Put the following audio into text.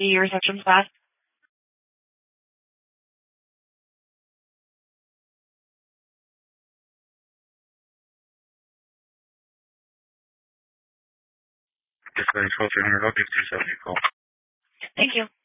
the reception staff. This is 12300. I'll give 270 a call. Thank you.